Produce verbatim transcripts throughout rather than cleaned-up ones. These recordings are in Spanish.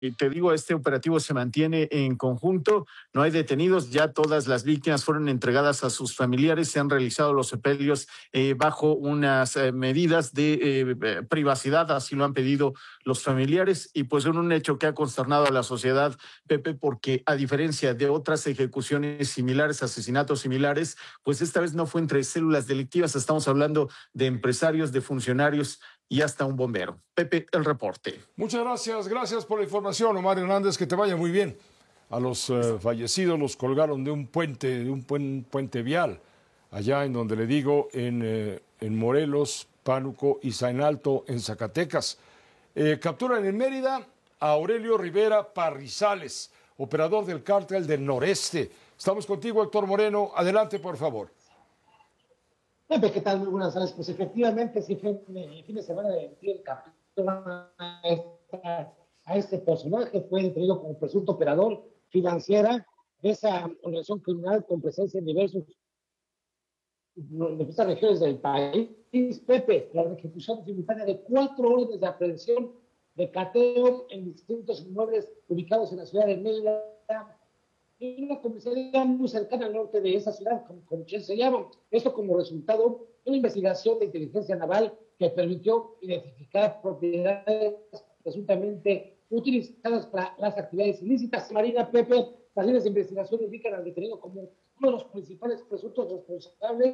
Y te digo, este operativo se mantiene en conjunto, no hay detenidos, ya todas las víctimas fueron entregadas a sus familiares, se han realizado los sepelios eh, bajo unas eh, medidas de eh, privacidad, así lo han pedido los familiares, y pues en un hecho que ha consternado a la sociedad, Pepe, porque a diferencia de otras ejecuciones similares, asesinatos similares, pues esta vez no fue entre células delictivas, estamos hablando de empresarios, de funcionarios y hasta un bombero. Pepe, el reporte. Muchas gracias, gracias por la información, Omar Hernández, que te vaya muy bien. A los eh, fallecidos los colgaron de un puente, de un puen, puente vial, allá en donde le digo, en, eh, en Morelos, Pánuco y San Alto, en Zacatecas. Eh, capturan en Mérida a Aurelio Rivera Parrizales, operador del cártel del Noreste. Estamos contigo, Héctor Moreno. Adelante, por favor. Pepe, ¿qué tal? Muy buenas tardes. Pues efectivamente, sí, fin, fin de semana de el capítulo a, esta, a este personaje fue detenido como presunto operador financiera de esa organización criminal con presencia en diversos en diversas regiones del país. Pepe, la ejecución simultánea de cuatro órdenes de aprehensión de cateo en distintos inmuebles ubicados en la ciudad de Mérida, y una comisaría muy cercana al norte de esa ciudad, como, como se llama. Esto como resultado de una investigación de inteligencia naval que permitió identificar propiedades presuntamente utilizadas para las actividades ilícitas. Marina, Pepe, las líneas de investigación indican al detenido como uno de los principales presuntos responsables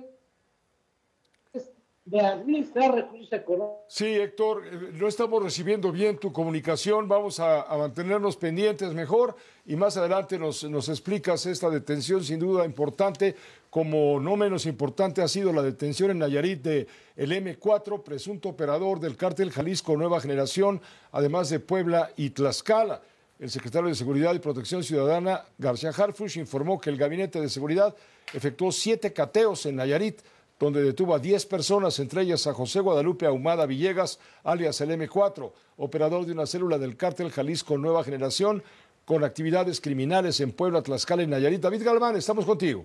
de administrar recursos económicos. Sí, Héctor, no estamos recibiendo bien tu comunicación, vamos a, a mantenernos pendientes mejor y más adelante nos, nos explicas esta detención sin duda importante, como no menos importante ha sido la detención en Nayarit de el eme cuatro, presunto operador del cártel Jalisco Nueva Generación, además de Puebla y Tlaxcala. El secretario de Seguridad y Protección Ciudadana, García Harfuch, informó que el Gabinete de Seguridad efectuó siete cateos en Nayarit, donde detuvo a diez personas, entre ellas a José Guadalupe Ahumada Villegas, alias el eme cuatro, operador de una célula del cártel Jalisco Nueva Generación, con actividades criminales en Puebla, Tlaxcala y Nayarit. David Galván, estamos contigo.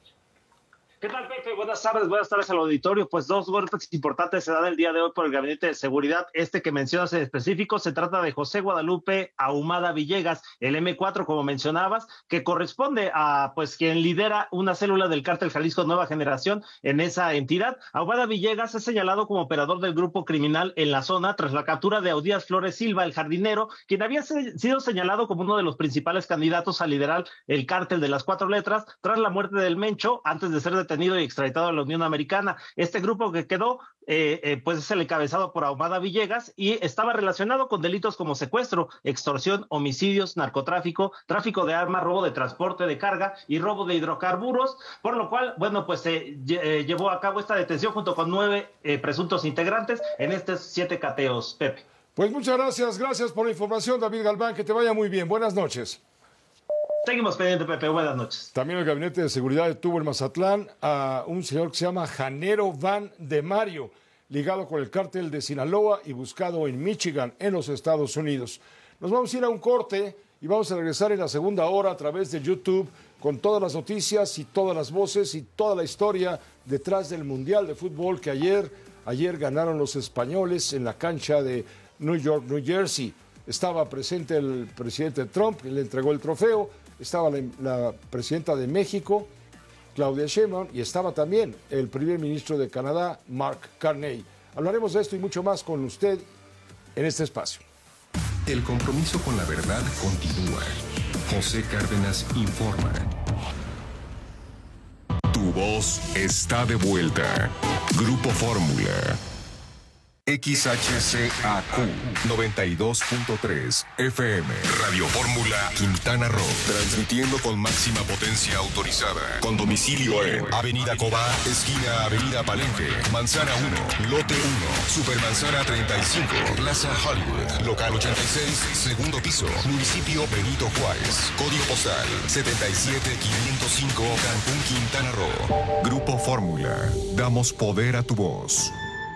¿Qué tal, Pepe? Buenas tardes, buenas tardes al auditorio. Pues dos golpes importantes se dan el día de hoy por el Gabinete de Seguridad. Este que mencionas en específico se trata de José Guadalupe Ahumada Villegas, el eme cuatro, como mencionabas, que corresponde a pues quien lidera una célula del cártel Jalisco Nueva Generación en esa entidad. Ahumada Villegas es señalado como operador del grupo criminal en la zona tras la captura de Audías Flores Silva, el jardinero, quien había se- sido señalado como uno de los principales candidatos a liderar el cártel de las cuatro letras tras la muerte del Mencho, antes de ser detenido y extraditado a la Unión Americana. Este grupo que quedó, eh, eh, pues es el encabezado por Ahumada Villegas y estaba relacionado con delitos como secuestro, extorsión, homicidios, narcotráfico, tráfico de armas, robo de transporte de carga y robo de hidrocarburos, por lo cual, bueno, pues se eh, eh, llevó a cabo esta detención junto con nueve eh, presuntos integrantes en estos siete cateos, Pepe. Pues muchas gracias, gracias por la información, David Galván, que te vaya muy bien. Buenas noches. Seguimos pendientes, Pepe. Buenas noches. También el Gabinete de Seguridad detuvo en Mazatlán a un señor que se llama Janero Van de Mario, ligado con el cártel de Sinaloa y buscado en Michigan, en los Estados Unidos. Nos vamos a ir a un corte y vamos a regresar en la segunda hora a través de YouTube con todas las noticias y todas las voces y toda la historia detrás del Mundial de Fútbol que ayer, ayer ganaron los españoles en la cancha de New York, New Jersey. Estaba presente el presidente Trump, que le entregó el trofeo. Estaba la, la presidenta de México, Claudia Sheinbaum, y estaba también el primer ministro de Canadá, Mark Carney. Hablaremos de esto y mucho más con usted en este espacio. El compromiso con la verdad continúa. José Cárdenas informa. Tu voz está de vuelta. Grupo Fórmula. X H C A Q noventa y dos punto tres F M. Radio Fórmula Quintana Roo. Transmitiendo con máxima potencia autorizada. Con domicilio en Avenida Cobá, esquina Avenida Palenque, Manzana uno, Lote uno, Supermanzana treinta y cinco, Plaza Hollywood, Local ochenta y seis, segundo piso, Municipio Benito Juárez. Código postal setenta y siete quinientos cinco, Cancún, Quintana Roo. Grupo Fórmula. Damos poder a tu voz.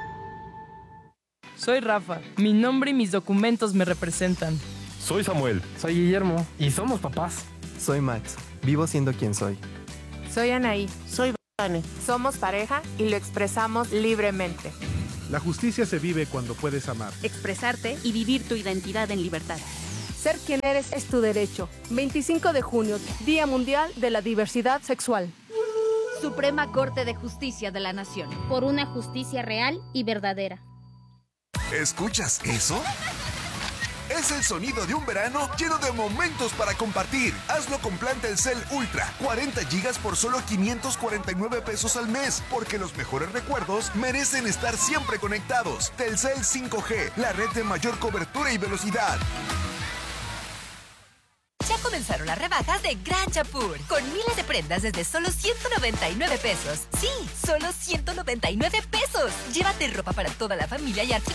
Soy Rafa. Mi nombre y mis documentos me representan. Soy Samuel. Soy Guillermo. Y somos papás. Soy Max. Vivo siendo quien soy. Soy Anaí. Soy Vane. Somos pareja y lo expresamos libremente. La justicia se vive cuando puedes amar, expresarte y vivir tu identidad en libertad. Ser quien eres es tu derecho. veinticinco de junio, Día Mundial de la Diversidad Sexual. Suprema Corte de Justicia de la Nación. Por una justicia real y verdadera. ¿Escuchas eso? Es el sonido de un verano lleno de momentos para compartir. Hazlo con plan Telcel Ultra. cuarenta gigas por solo quinientos cuarenta y nueve pesos al mes. Porque los mejores recuerdos merecen estar siempre conectados. Telcel cinco G, la red de mayor cobertura y velocidad. Ya comenzaron las rebajas de Gran Chapur, con miles de prendas desde solo ciento noventa y nueve pesos. Sí, solo ciento noventa y nueve pesos. Llévate ropa para toda la familia y artículos